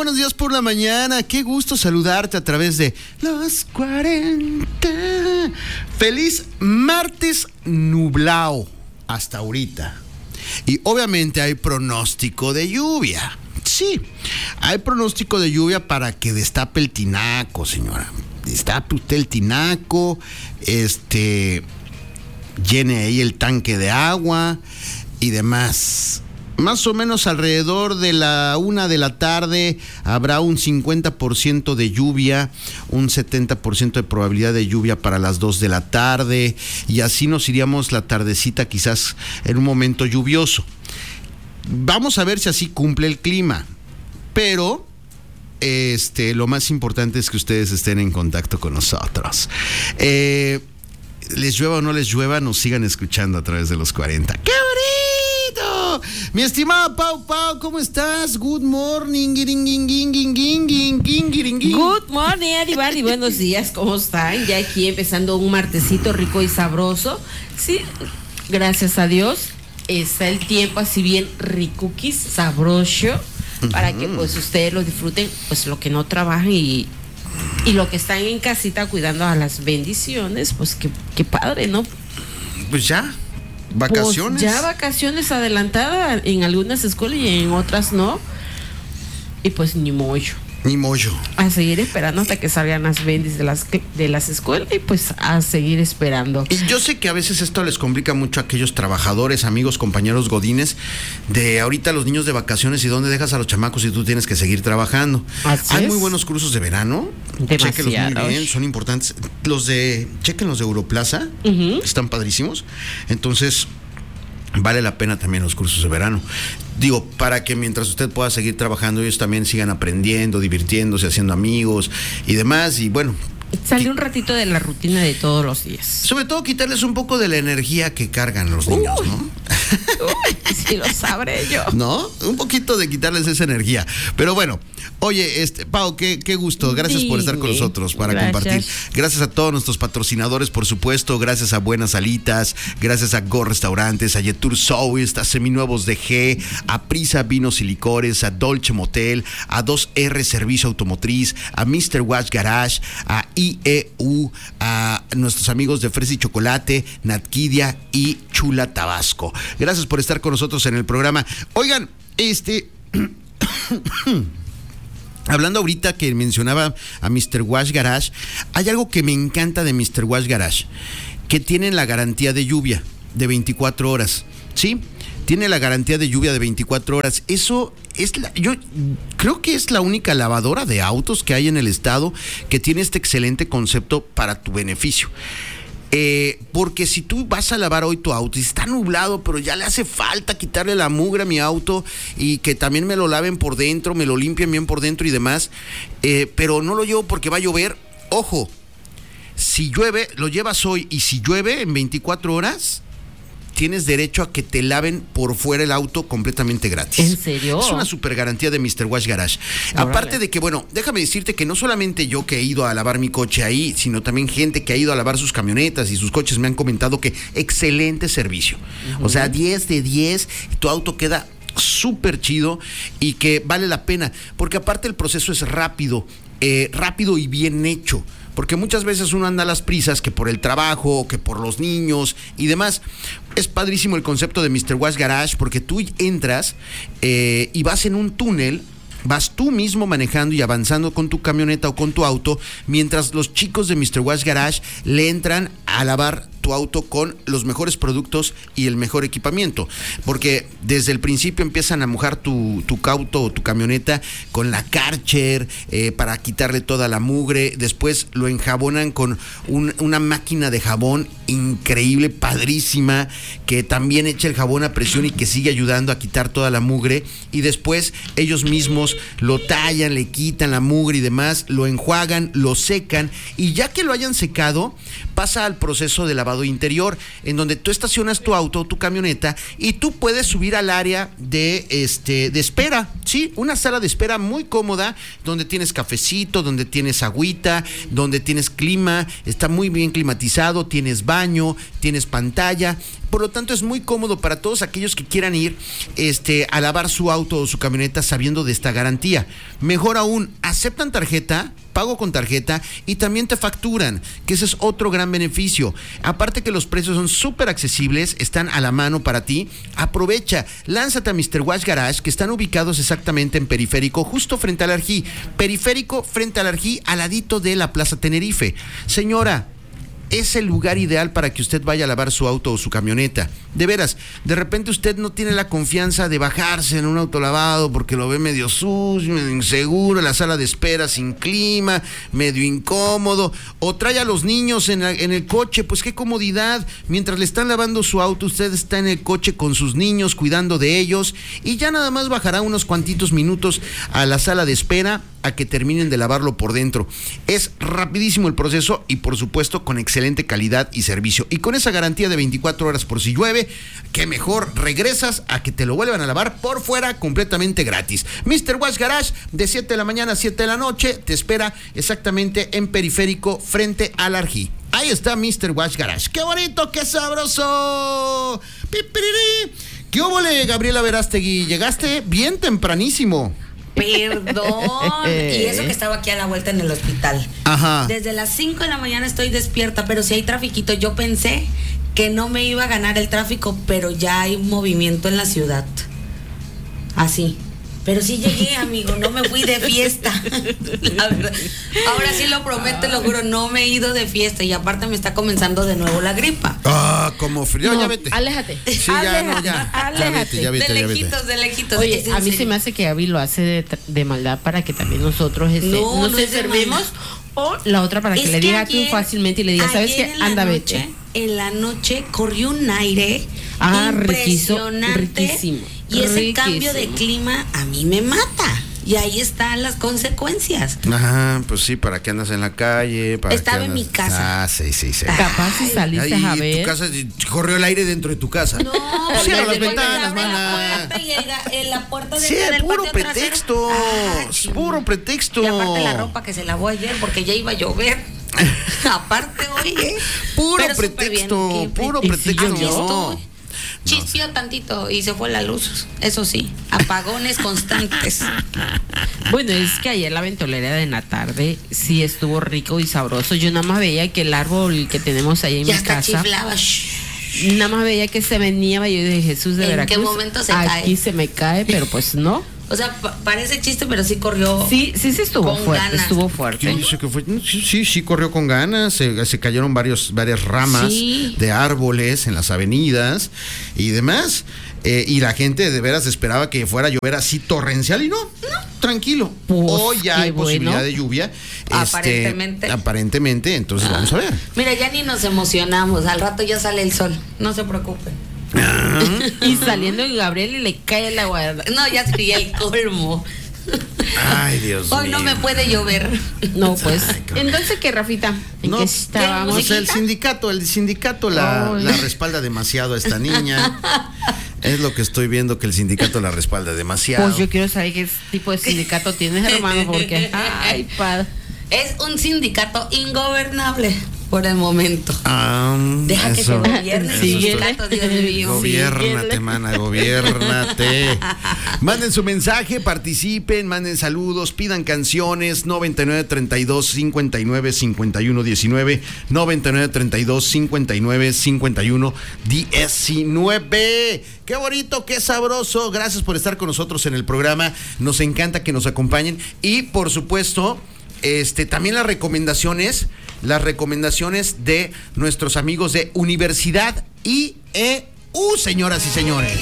buenos días por la mañana. Qué gusto saludarte a través de Los 40. Feliz martes nublado hasta ahorita. Y obviamente hay pronóstico de lluvia. Sí, hay pronóstico de lluvia para que destape el tinaco, señora. Destape usted el tinaco, llene ahí el tanque de agua y demás. Más o menos alrededor de la 1 de la tarde habrá un 50% de lluvia, un 70% de probabilidad de lluvia para las 2 de la tarde, y así nos iríamos la tardecita quizás en un momento lluvioso. Vamos a ver si así cumple el clima, pero lo más importante es que ustedes estén en contacto con nosotros. Les llueva o no les llueva, nos sigan escuchando a través de los 40. ¡Qué bonito! Mi estimado Pau, ¿cómo estás? Good morning. Good morning, Adibari. Buenos días, ¿cómo están? Ya aquí empezando un martesito rico y sabroso. Sí, gracias a Dios. Está el tiempo así bien ricuquis, sabroso, para que pues ustedes lo disfruten, pues lo que no trabajan y lo que están en casita cuidando a las bendiciones, pues qué padre, ¿no? Pues ya, vacaciones. Pues ya vacaciones adelantadas en algunas escuelas y en otras no. Y pues ni mollo. A seguir esperando hasta que salgan las bendis de las escuelas y pues a seguir esperando. Y yo sé que a veces esto les complica mucho a aquellos trabajadores, amigos, compañeros godines, de ahorita los niños de vacaciones y dónde dejas a los chamacos y tú tienes que seguir trabajando. Hay muy buenos cursos de verano. Chéquenlos muy bien, son importantes. Chequen los de Europlaza, están padrísimos. Entonces, vale la pena también los cursos de verano. Digo, para que mientras usted pueda seguir trabajando, ellos también sigan aprendiendo, divirtiéndose, haciendo amigos y demás. Y bueno, sale un ratito de la rutina de todos los días. Sobre todo quitarles un poco de la energía que cargan los niños, ¿no? Sí lo sabré yo. ¿No? Un poquito de quitarles esa energía. Pero bueno, oye, Pau, qué gusto. Gracias por estar con nosotros para compartir. Gracias a todos nuestros patrocinadores, por supuesto. Gracias a Buenas Alitas, gracias a Go Restaurantes, a Yetur South, a Seminuevos de G, a Prisa Vinos y Licores, a Dolce Motel, a 2R Servicio Automotriz, a Mr. Wash Garage, a IEU, a nuestros amigos de Fresa y Chocolate, Natquidia y Chula Tabasco. Gracias por estar con nosotros en el programa. Oigan, hablando ahorita que mencionaba a Mr. Wash Garage, hay algo que me encanta de Mr. Wash Garage, que tienen la garantía de lluvia de 24 horas, ¿sí? Tiene la garantía de lluvia de 24 horas. Eso yo creo que es la única lavadora de autos que hay en el estado que tiene este excelente concepto para tu beneficio. Porque si tú vas a lavar hoy tu auto y está nublado, pero ya le hace falta quitarle la mugre a mi auto y que también me lo laven por dentro, me lo limpien bien por dentro y demás, pero no lo llevo porque va a llover. Ojo, si llueve, lo llevas hoy, y si llueve en 24 horas, tienes derecho a que te laven por fuera el auto completamente gratis. ¿En serio? Es una super garantía de Mr. Wash Garage. Órale. Aparte de que, bueno, déjame decirte que no solamente yo que he ido a lavar mi coche ahí, sino también gente que ha ido a lavar sus camionetas y sus coches me han comentado que excelente servicio. O sea, 10 de 10, tu auto queda súper chido y que vale la pena, porque aparte el proceso es rápido y bien hecho. Porque muchas veces uno anda a las prisas, que por el trabajo, que por los niños y demás. Es padrísimo el concepto de Mr. Wash Garage, porque tú entras y vas en un túnel, vas tú mismo manejando y avanzando con tu camioneta o con tu auto, mientras los chicos de Mr. Wash Garage le entran a lavar tu auto con los mejores productos y el mejor equipamiento, porque desde el principio empiezan a mojar tu auto o tu camioneta con la Karcher para quitarle toda la mugre. Después lo enjabonan con una máquina de jabón increíble, padrísima, que también echa el jabón a presión y que sigue ayudando a quitar toda la mugre, y después ellos mismos lo tallan, le quitan la mugre y demás, lo enjuagan, lo secan, y ya que lo hayan secado, pasa al proceso de lavado interior, en donde tú estacionas tu auto o tu camioneta y tú puedes subir al área de espera, Sí, una sala de espera muy cómoda, donde tienes cafecito, donde tienes agüita, donde tienes clima, está muy bien climatizado, tienes baño, tienes pantalla. Por lo tanto, es muy cómodo para todos aquellos que quieran ir a lavar su auto o su camioneta sabiendo de esta garantía. Mejor aún, aceptan tarjeta, pago con tarjeta y también te facturan, que ese es otro gran beneficio. Aparte que los precios son súper accesibles, están a la mano para ti. Aprovecha, lánzate a Mr. Wash Garage, que están ubicados exactamente en Periférico, justo frente al Arjí. Periférico frente al Arjí, al ladito de la Plaza Tenerife. Señora, es el lugar ideal para que usted vaya a lavar su auto o su camioneta. De veras, de repente usted no tiene la confianza de bajarse en un auto lavado porque lo ve medio sucio, medio inseguro, en la sala de espera sin clima, medio incómodo, o trae a los niños en el coche, pues qué comodidad. Mientras le están lavando su auto, usted está en el coche con sus niños, cuidando de ellos, y ya nada más bajará unos cuantitos minutos a la sala de espera a que terminen de lavarlo por dentro. Es rapidísimo el proceso y por supuesto con excelente calidad y servicio. Y con esa garantía de 24 horas por si llueve, que mejor regresas a que te lo vuelvan a lavar por fuera completamente gratis. Mr. Wash Garage, de 7 de la mañana a 7 de la noche, te espera exactamente en Periférico frente al Arjí. Ahí está Mr. Wash Garage. ¡Qué bonito, qué sabroso! ¡Pipiriri! ¿Qué óvole, Gabriela Verástegui? Llegaste bien tempranísimo. Perdón. Y eso que estaba aquí a la vuelta en el hospital. Ajá. Desde las 5 de la mañana estoy despierta, pero si hay trafiquito, yo pensé que no me iba a ganar el tráfico, pero ya hay un movimiento en la ciudad. Así. Pero sí llegué, amigo, no me fui de fiesta. La verdad. Ahora sí lo prometo, lo juro, no me he ido de fiesta y aparte me está comenzando de nuevo la gripa. Ah, como frío, No, ya vete. aléjate. Sí, Aléjate. ya vete. De lejitos. Oye, a mí se me hace que Gaby lo hace de maldad para que también nosotros No nos es de enfermemos. maldad. O la otra para que le diga tú fácilmente y le diga, ¿sabes qué? Anda, vete. En la noche corrió un aire impresionante. Riquísimo. Y ese cambio de clima a mí me mata. Y ahí están las consecuencias. Ajá, pues sí, ¿para qué andas en la calle? Estaba en mi casa. Ah, sí. Capaz si saliste a ver. Tu casa, corrió el aire dentro de tu casa. No, cierra las porque ventanas, abre mana. la puerta y en la puerta de Sí, del puro patio pretexto. trasero. Puro pretexto. Y aparte la ropa que se lavó ayer porque ya iba a llover. Aparte, oye. Puro pero súper bien, pretexto, puro ¿Y si pretexto. llovió? No. Chispeó tantito y se fue la luz. Eso sí, apagones constantes. Bueno, es que ayer la ventolera de la tarde sí estuvo rico y sabroso. Yo nada más veía que el árbol que tenemos ahí en Ya mi hasta casa, chiflaba. nada más veía que se venía. Yo dije, Jesús de ¿En Veracruz, qué momento se aquí cae? se me cae, pero pues no. O sea, parece chiste, pero sí corrió. Sí estuvo Con fuerte, ganas. estuvo fuerte. Yo sé que fue, sí, corrió con ganas, se cayeron varias ramas Sí. de árboles en las avenidas y demás, y la gente de veras esperaba que fuera a llover así torrencial y no, tranquilo. Pues, Hoy ya qué hay posibilidad bueno. de lluvia. Aparentemente. Entonces vamos a ver. Mira, ya ni nos emocionamos. Al rato ya sale el sol. No se preocupen. Y saliendo en Gabriel y le cae el agua. No, ya sería el colmo. Ay, Dios mío. Hoy no me puede llover. No, pues. Ay, cabrón. Entonces, ¿qué, Rafita? ¿En No, qué estábamos? O sea, el sindicato la Ay. respalda demasiado a esta niña. Es lo que estoy viendo, que el sindicato la respalda demasiado. Pues yo quiero saber qué tipo de sindicato tienes, hermano, porque. Ay, padre. Es un sindicato ingobernable por el momento. Deja que se eso. gobierne el Síguele. sindicato, Dios mío. Gobiérnate, Síguele. mana, gobiérnate. Manden su mensaje, participen, manden saludos, pidan canciones. 9932-595119, 9932-595119. Qué bonito, qué sabroso. Gracias por estar con nosotros en el programa. Nos encanta que nos acompañen. Y por supuesto, también las recomendaciones de nuestros amigos de Universidad IEU, señoras y señores.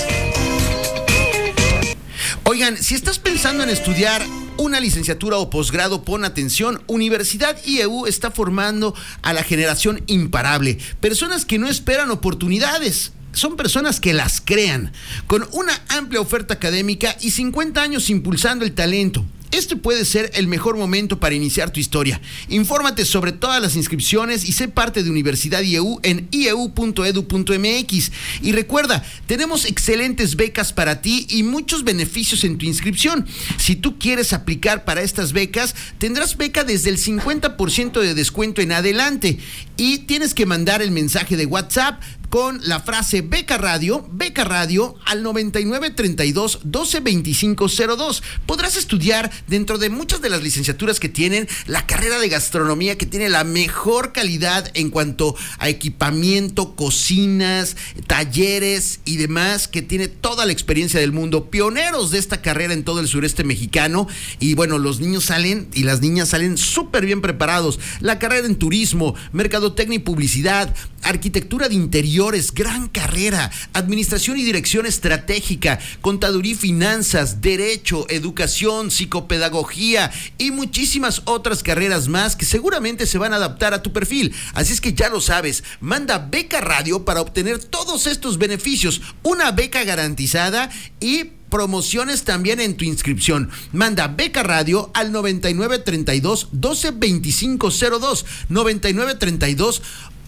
Oigan, si estás pensando en estudiar una licenciatura o posgrado, pon atención. Universidad IEU está formando a la generación imparable, personas que no esperan oportunidades. Son personas que las crean, con una amplia oferta académica y 50 años impulsando el talento. este puede ser el mejor momento para iniciar tu historia. Infórmate sobre todas las inscripciones y sé parte de Universidad IEU en ieu.edu.mx. Y recuerda, tenemos excelentes becas para ti y muchos beneficios en tu inscripción. Si tú quieres aplicar para estas becas, tendrás beca desde el 50% de descuento en adelante. Y tienes que mandar el mensaje de WhatsApp con la frase beca radio al 9932 122502. Podrás estudiar dentro de muchas de las licenciaturas que tienen la carrera de gastronomía, que tiene la mejor calidad en cuanto a equipamiento, cocinas, talleres y demás, que tiene toda la experiencia del mundo, pioneros de esta carrera en todo el sureste mexicano. Y bueno, los niños salen y las niñas salen súper bien preparados. La carrera en turismo, mercadotecnia y publicidad, arquitectura de interiores, gran carrera, administración y dirección estratégica, contaduría y finanzas, derecho, educación, psicopedagogía y muchísimas otras carreras más que seguramente se van a adaptar a tu perfil. Así es que ya lo sabes, manda beca radio para obtener todos estos beneficios, una beca garantizada y promociones también en tu inscripción. Manda beca radio al 9932 122502, 9932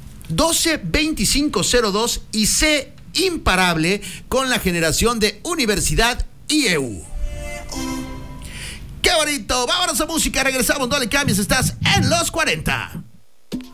122502 y sé imparable con la generación de Universidad IEU. ¡Qué bonito! Vámonos a música, regresamos, no le cambies, estás en los 40.